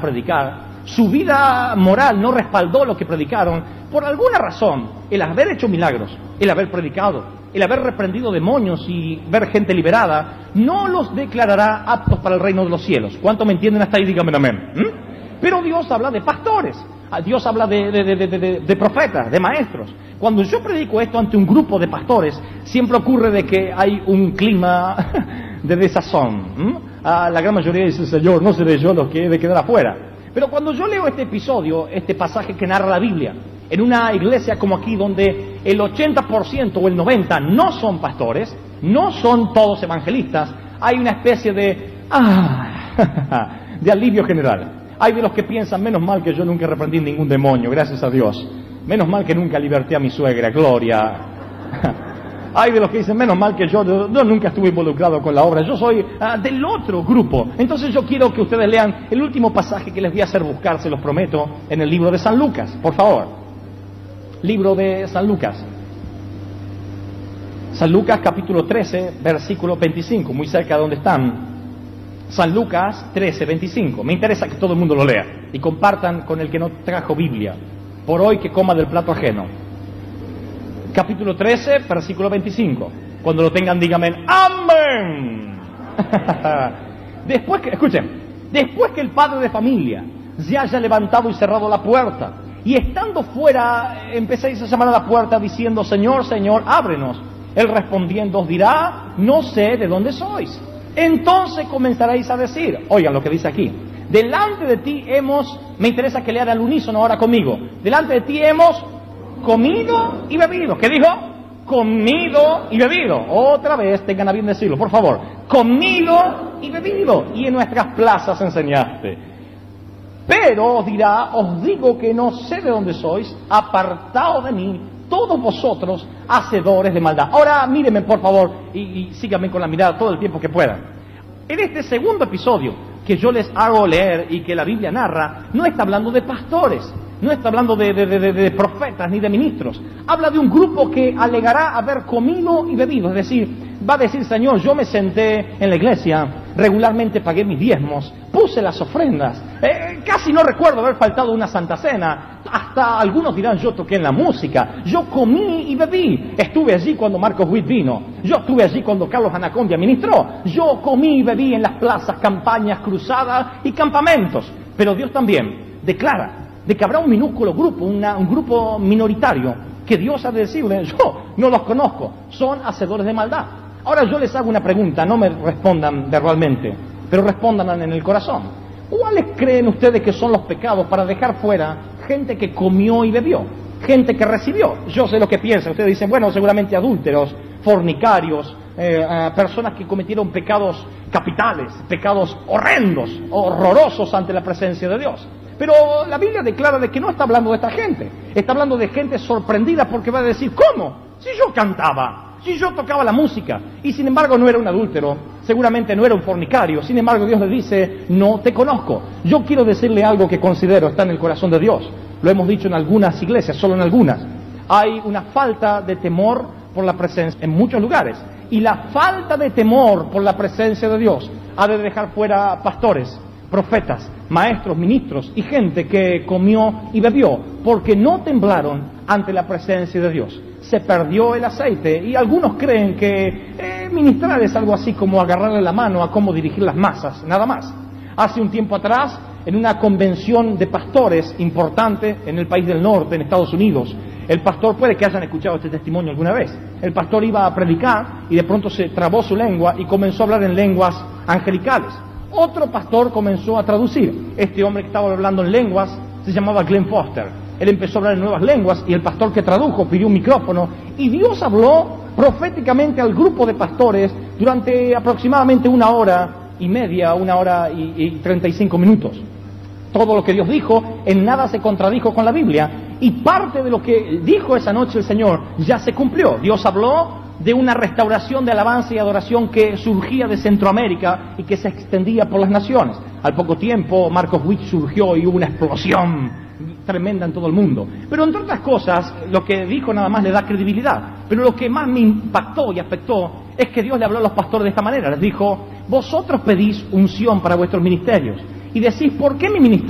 predicar, su vida moral no respaldó lo que predicaron, por alguna razón, el haber hecho milagros, el haber predicado, el haber reprendido demonios y ver gente liberada, no los declarará aptos para el reino de los cielos. ¿Cuánto me entienden hasta ahí? Díganme amén. Pero Dios habla de pastores, Dios habla de profetas, de maestros. Cuando yo predico esto ante un grupo de pastores, siempre ocurre de que hay un clima de desazón. La gran mayoría dice, Señor, no seré yo los que he de quedar afuera. Pero cuando yo leo este episodio, este pasaje que narra la Biblia, en una iglesia como aquí, donde el 80% o el 90% no son pastores, no son todos evangelistas, hay una especie de alivio general. Hay de los que piensan, menos mal que yo nunca reprendí ningún demonio, gracias a Dios. Menos mal que nunca liberté a mi suegra, gloria. Hay de los que dicen, menos mal que yo nunca estuve involucrado con la obra, yo soy del otro grupo. Entonces yo quiero que ustedes lean el último pasaje que les voy a hacer buscar, se los prometo, en el libro de San Lucas, por favor. Libro de San Lucas. San Lucas capítulo 13, versículo 25, muy cerca de donde están. San Lucas 13, 25. Me interesa que todo el mundo lo lea y compartan con el que no trajo Biblia. Por hoy que coma del plato ajeno. Capítulo 13, versículo 25. Cuando lo tengan, díganme ¡amén! Después que el padre de familia se haya levantado y cerrado la puerta, y estando fuera, empecéis a llamar a la puerta diciendo, Señor, Señor, ábrenos. Él respondiendo os dirá, no sé de dónde sois. Entonces comenzaréis a decir, oigan lo que dice aquí, delante de ti me interesa que lean al unísono ahora conmigo, delante de ti hemos comido y bebido. ¿Qué dijo? Comido y bebido. Otra vez, tengan a bien decirlo, por favor. Comido y bebido. Y en nuestras plazas enseñaste. Pero os dirá, os digo que no sé de dónde sois, apartaos de mí, todos vosotros, hacedores de maldad. Ahora mírenme por favor y síganme con la mirada todo el tiempo que puedan. En este segundo episodio que yo les hago leer y que la Biblia narra, no está hablando de pastores, no está hablando de profetas ni de ministros. Habla de un grupo que alegará haber comido y bebido, es decir, va a decir, Señor, yo me senté en la iglesia, regularmente pagué mis diezmos, puse las ofrendas, casi no recuerdo haber faltado una santa cena, hasta algunos dirán, yo toqué en la música, yo comí y bebí, estuve allí cuando Marcos Witt vino, yo estuve allí cuando Carlos Anacondia ministró, yo comí y bebí en las plazas, campañas, cruzadas y campamentos. Pero Dios también declara de que habrá un minúsculo grupo, un grupo minoritario, que Dios ha de decirle, yo no los conozco, son hacedores de maldad. Ahora yo les hago una pregunta, no me respondan verbalmente, pero respondan en el corazón. ¿Cuáles creen ustedes que son los pecados para dejar fuera gente que comió y bebió? Gente que recibió. Yo sé lo que piensan. Ustedes dicen, bueno, seguramente adúlteros, fornicarios, personas que cometieron pecados capitales, pecados horrendos, horrorosos ante la presencia de Dios. Pero la Biblia declara de que no está hablando de esta gente. Está hablando de gente sorprendida porque va a decir, ¿cómo? Si yo cantaba, si yo tocaba la música, y sin embargo no era un adúltero, seguramente no era un fornicario, sin embargo Dios le dice, no te conozco. Yo quiero decirle algo que considero está en el corazón de Dios. Lo hemos dicho en algunas iglesias, solo en algunas. Hay una falta de temor por la presencia en muchos lugares. Y la falta de temor por la presencia de Dios ha de dejar fuera pastores, profetas, maestros, ministros y gente que comió y bebió porque no temblaron ante la presencia de Dios. Se perdió el aceite y algunos creen que ministrar es algo así como agarrarle la mano a cómo dirigir las masas, nada más. Hace un tiempo atrás, en una convención de pastores importante en el país del norte, en Estados Unidos, el pastor, puede que hayan escuchado este testimonio alguna vez, el pastor iba a predicar y de pronto se trabó su lengua y comenzó a hablar en lenguas angelicales. Otro pastor comenzó a traducir. Este hombre que estaba hablando en lenguas se llamaba Glenn Foster. Él empezó a hablar en nuevas lenguas y el pastor que tradujo pidió un micrófono y Dios habló proféticamente al grupo de pastores durante aproximadamente 1 hora y media, 1 hora y 35 minutos. Todo lo que Dios dijo en nada se contradijo con la Biblia y parte de lo que dijo esa noche el Señor ya se cumplió. Dios habló de una restauración de alabanza y adoración que surgía de Centroamérica y que se extendía por las naciones. Al poco tiempo Marcos Witt surgió y hubo una explosión tremenda en todo el mundo. Pero entre otras cosas, lo que dijo nada más le da credibilidad. Pero lo que más me impactó y afectó es que Dios le habló a los pastores de esta manera. Les dijo, vosotros pedís unción para vuestros ministerios y decís, ¿por qué mi ministerio